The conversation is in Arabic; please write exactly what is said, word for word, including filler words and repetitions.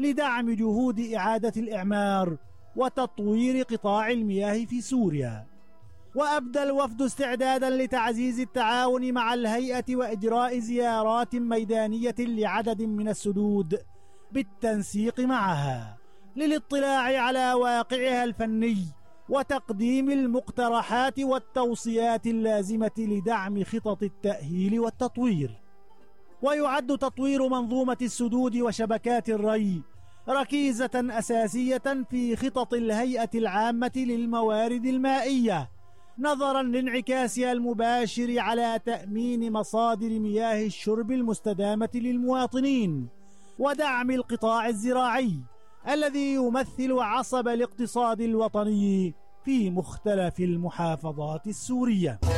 لدعم جهود إعادة الإعمار وتطوير قطاع المياه في سوريا. وأبدى الوفد استعدادا لتعزيز التعاون مع الهيئة وإجراء زيارات ميدانية لعدد من السدود بالتنسيق معها للاطلاع على واقعها الفني وتقديم المقترحات والتوصيات اللازمة لدعم خطط التأهيل والتطوير. ويعد تطوير منظومة السدود وشبكات الري ركيزة أساسية في خطط الهيئة العامة للموارد المائية، نظرا لانعكاسها المباشر على تأمين مصادر مياه الشرب المستدامة للمواطنين ودعم القطاع الزراعي الذي يمثل عصب الاقتصاد الوطني في مختلف المحافظات السورية.